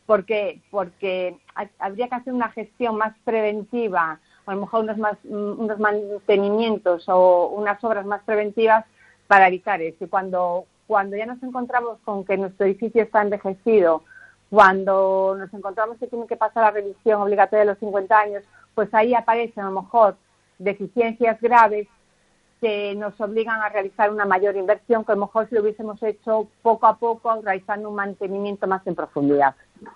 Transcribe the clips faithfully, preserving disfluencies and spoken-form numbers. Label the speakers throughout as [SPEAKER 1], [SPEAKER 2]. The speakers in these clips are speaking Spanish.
[SPEAKER 1] ¿Por qué? Porque habría que hacer una gestión más preventiva, o a lo mejor unos, más, unos mantenimientos o unas obras más preventivas para evitar eso. Y cuando, cuando ya nos encontramos con que nuestro edificio está envejecido, cuando nos encontramos que tiene que pasar la revisión obligatoria de los cincuenta años, pues ahí aparecen a lo mejor deficiencias graves que nos obligan a realizar una mayor inversión que a lo mejor si lo hubiésemos hecho poco a poco, realizando un mantenimiento más en profundidad.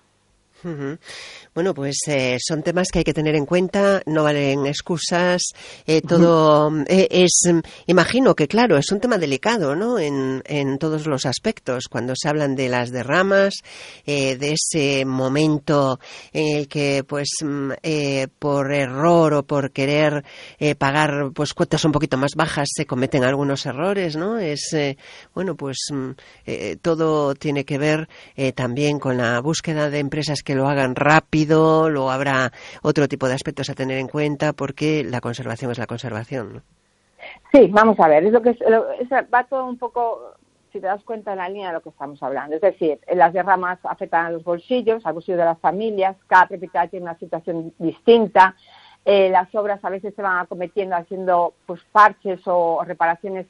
[SPEAKER 2] Uh-huh. Bueno, pues eh, son temas que hay que tener en cuenta, no valen excusas, eh, todo eh, es, imagino que claro, es un tema delicado, ¿no? En, en todos los aspectos, cuando se hablan de las derramas, eh, de ese momento en el que, pues, eh, por error o por querer eh, pagar, pues, cuotas un poquito más bajas, se cometen algunos errores, ¿no? Es, eh, bueno, pues, eh, todo tiene que ver eh, también con la búsqueda de empresas que lo hagan rápido, luego habrá otro tipo de aspectos a tener en cuenta porque la conservación es la conservación, ¿no?
[SPEAKER 1] Sí, vamos a ver, es lo que es, es, va todo un poco, si te das cuenta, en la línea de lo que estamos hablando. Es decir, las derramas afectan a los bolsillos, al bolsillo de las familias, cada propietario tiene una situación distinta, eh, las obras a veces se van acometiendo haciendo pues parches o reparaciones,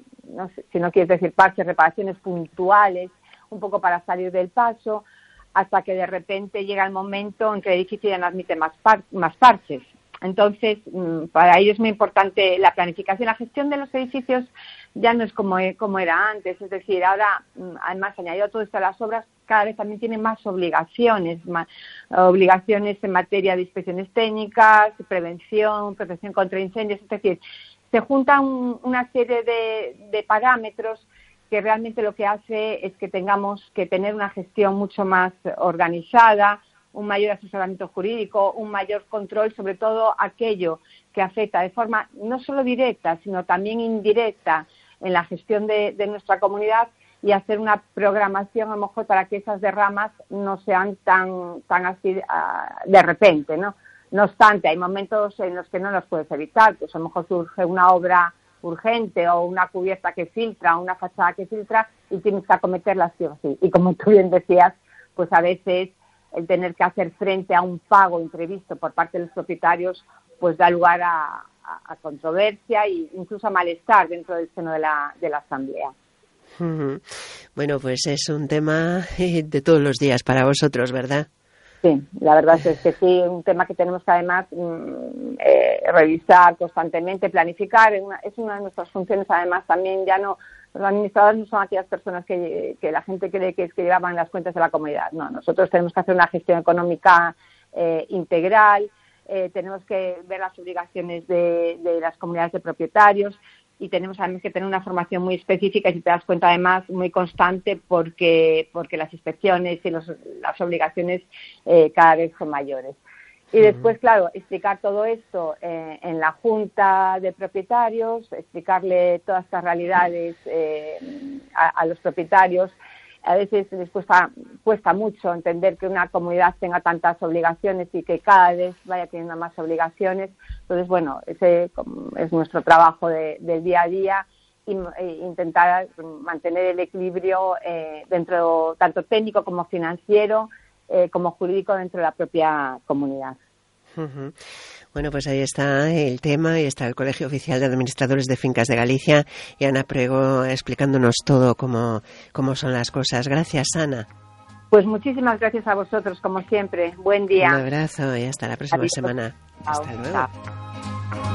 [SPEAKER 1] no sé, si no quieres decir parches, reparaciones puntuales, un poco para salir del paso, hasta que de repente llega el momento en que el edificio ya no admite más, par- más parches. Entonces, para ello es muy importante la planificación. La gestión de los edificios ya no es como, como era antes, es decir, ahora, además, añadido todo esto a las obras, cada vez también tienen más obligaciones, más obligaciones en materia de inspecciones técnicas, prevención, protección contra incendios, es decir, se juntan una serie de, de parámetros que realmente lo que hace es que tengamos que tener una gestión mucho más organizada, un mayor asesoramiento jurídico, un mayor control, sobre todo aquello que afecta de forma no solo directa, sino también indirecta en la gestión de, de nuestra comunidad y hacer una programación a lo mejor para que esas derramas no sean tan, tan así uh, de repente, ¿no? No obstante, hay momentos en los que no los puedes evitar, pues a lo mejor surge una obra urgente o una cubierta que filtra, una fachada que filtra y tienes que acometerla sí o sí. Y como tú bien decías, pues a veces el tener que hacer frente a un pago imprevisto por parte de los propietarios pues da lugar a, a, a controversia e incluso a malestar dentro del seno de la, de la asamblea.
[SPEAKER 2] Uh-huh. Bueno, pues es un tema de todos los días para vosotros, ¿verdad?
[SPEAKER 1] Sí, la verdad es que sí, un tema que tenemos que además mmm, eh, revisar constantemente, planificar, es una, es una de nuestras funciones. Además también ya no, los administradores no son aquellas personas que, que la gente cree que es que llevaban las cuentas de la comunidad, no, nosotros tenemos que hacer una gestión económica eh, integral, eh, tenemos que ver las obligaciones de, de las comunidades de propietarios, y tenemos además que tener una formación muy específica y, si te das cuenta, además muy constante, porque porque las inspecciones y los, las obligaciones eh, cada vez son mayores. Y después, claro, explicar todo esto eh, en la junta de propietarios, explicarle todas estas realidades eh, a, a los propietarios. A veces les cuesta, cuesta mucho entender que una comunidad tenga tantas obligaciones y que cada vez vaya teniendo más obligaciones. Entonces, bueno, ese es nuestro trabajo de, del día a día, y, e intentar mantener el equilibrio eh, dentro, tanto técnico como financiero, eh, como jurídico, dentro de la propia comunidad.
[SPEAKER 2] Uh-huh. Bueno, pues ahí está el tema y está el Colegio Oficial de Administradores de Fincas de Galicia y Ana Prego explicándonos todo cómo, cómo son las cosas. Gracias, Ana.
[SPEAKER 1] Pues muchísimas gracias a vosotros, como siempre. Buen día.
[SPEAKER 2] Un abrazo y hasta la próxima
[SPEAKER 1] Adiós.
[SPEAKER 2] semana.
[SPEAKER 1] Chao.
[SPEAKER 2] Hasta luego.
[SPEAKER 1] Chao.